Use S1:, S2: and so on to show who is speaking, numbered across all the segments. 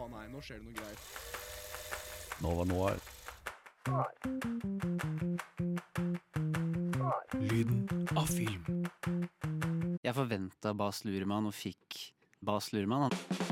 S1: nei, nå skjer det noe greier.
S2: Nova Noir.
S3: Lyden av film.
S4: Jeg forventet Baz Luhrmann og fikk Baz Luhrmann.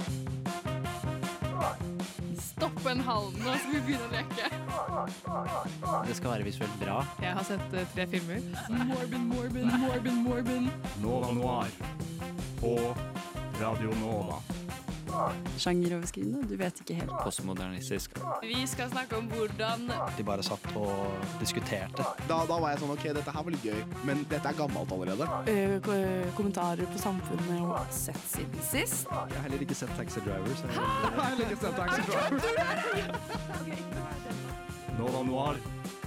S5: Stopp en halv, nå skal vi begynne å leke.
S4: Det skal være visuelt bra.
S5: Jeg har sett 3 filmer. Morbin.
S3: Nova Noir. På Radio Nova.
S6: Sjangeroverskrivende, du vet ikke helt.
S4: Postmodernistisk.
S5: Vi skal snakke om hvordan
S4: De bare satt og diskuterte.
S1: Da var jeg sånn, ok, dette her var litt gøy, men dette er gammelt allerede.
S6: Kommentarer på samfunnet og sett siden sist.
S2: Jeg har heller ikke sett Taxi Driver. Så
S1: Jeg har heller ikke sett Taxi Driver.
S3: Nova Noir.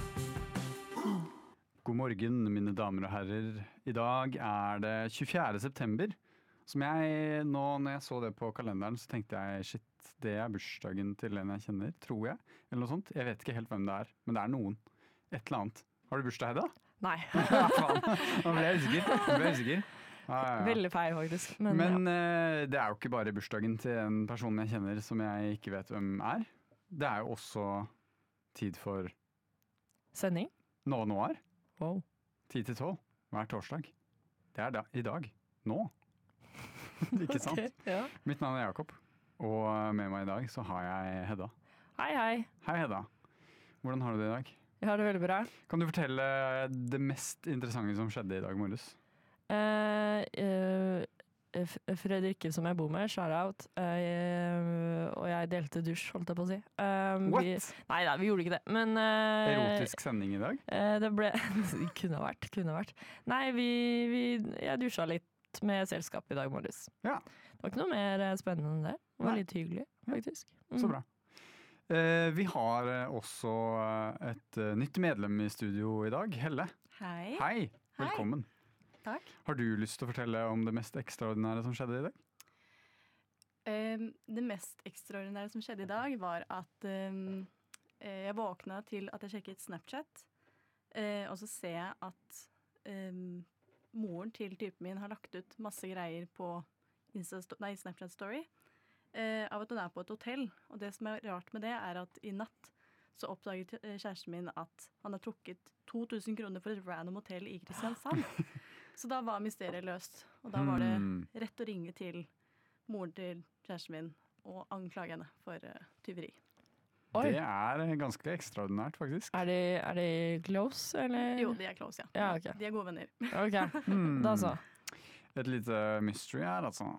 S2: God morgen, mine damer og herrer. I dag er det 24. september. Som nå når jeg så det på kalenderen, så tenkte jeg, shit, det er bursdagen til en jeg kjenner, tror jeg. Eller noe sånt. Jeg vet ikke helt hvem det er, men det er noen. Et eller annet. Har du bursdag, Hedda?
S6: Nei,
S2: Ja, faen. Nå ble jeg usikker. Ja.
S6: veldig feil faktisk.
S2: Men det er jo ikke bare bursdagen til en person jeg kjenner som jeg ikke vet hvem er. Det er jo også tid for
S6: Sending?
S2: Nova Noir.
S6: Wow.
S2: 10-12 hver torsdag. Det er i dag. Nå. Ikke sant?
S6: Ok, ja.
S2: Mitt navn er Jakob, og med meg i dag så har jeg Hedda.
S6: Hei.
S2: Hei Hedda. Hvordan har du det i dag?
S6: Jeg har det veldig bra.
S2: Kan du fortelle det mest interessante som skjedde i dag morges?
S6: Fredrikke som jeg bor med, shout out. Og jeg delte dusj, holdt jeg på å si.
S2: What?
S6: Nei, vi gjorde ikke det. Men
S2: Erotisk sending i dag?
S6: det ble Det kunne vært. Nei, jeg dusja litt med selskap i dag morges.
S2: Ja.
S6: Det var ikke noe mer spennende enn det. Det var
S2: Nei.
S6: litt hyggelig, faktisk.
S2: Så bra. Vi har også et nytt medlem i studio i dag, Helle.
S7: Hei.
S2: Hei, velkommen.
S7: Takk.
S2: Har du lyst til å fortelle om det mest ekstraordinære som skjedde i dag?
S7: Det mest ekstraordinære som skjedde i dag, var at jeg våkna til at jeg sjekket Snapchat, og så ser jeg at moren til typen min har lagt ut masse greier på Snapchat Story av at hun er på et hotell. Og det som er rart med det, er at i natt så oppdaget kjæresten min at han har trukket 2000 kroner for et random hotell i Kristiansand. Så da var mysteriet løst. Og da var det rett å ringe til moren til kjæresten min og anklage henne for tyveri.
S6: Oi.
S2: Det er ganske ekstraordinært, faktisk.
S6: Er de close, eller?
S7: Jo, de er close, ja.
S6: Ja, ok.
S7: De er gode venner.
S6: Ok, da så.
S2: Et lite mystery her, altså.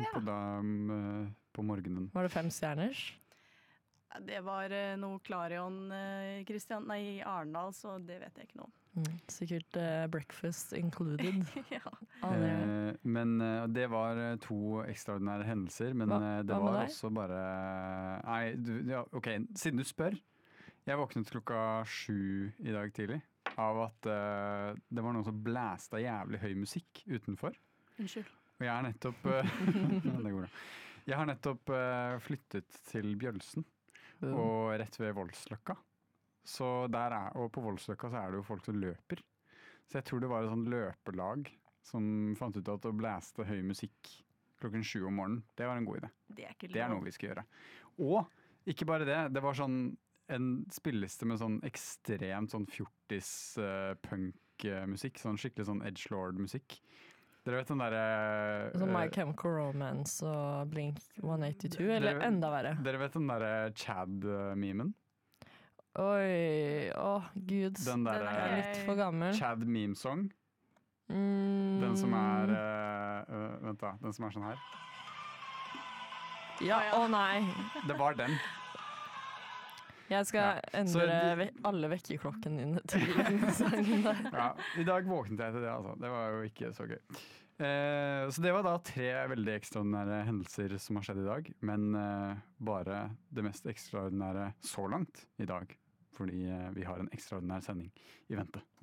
S2: På morgenen.
S6: Var det 5 stjerners?
S7: Det var noe Klarion i Arendal, så det vet jeg ikke noe om.
S6: Sikkert breakfast included.
S7: Ja.
S2: Men det var 2 ekstraordinære hendelser, men
S6: Hva
S2: det
S6: med
S2: var
S6: deg?
S2: også bare ok, siden du spør. Jeg våknet klokka 7 i dag tidlig av at det var noen som blæsta jævlig høy musikk utenfor.
S7: Unnskyld.
S2: Og jeg har nettopp det går bra. Jeg har nettopp flyttet til Bjølsen, og rett ved Voldsløkka. Så og på Voldsløkka så er det jo folk som løper. Så jeg tror det var et sånt løpelag som fant ut at å blæste høy musikk klokken 7 om morgenen, det var en god idé.
S7: Det er ikke
S2: Det er
S7: lov.
S2: noe vi skal gjøre. Og ikke bare det, det var sånn en spilleliste med sånn ekstremt sånn fjortis punk-musikk, sånn skikkelig sånn edgelord-musikk. Dere vet den derre
S6: Sånn My Chemical Romance og Blink 182, eller enda verre.
S2: Dere vet den derre Chad-memen?
S6: Oi, gud.
S2: Den
S6: Jeg
S2: derre
S6: er litt for gammel.
S2: Chad meme-song. Den som er vent da, den som er sånn her.
S6: Ja, nei.
S2: Det var den.
S6: Jeg skal
S2: Ja, så
S6: endre alle vekkerklokkene dine til den sangen der.
S2: Ja, i dag våknet jeg til det, altså. Det var jo ikke så gøy. Så det var da 3 veldig ekstraordinære hendelser som har skjedd i dag, men bare det mest ekstraordinære så langt i dag, fordi vi har en ekstraordinær sending i vente.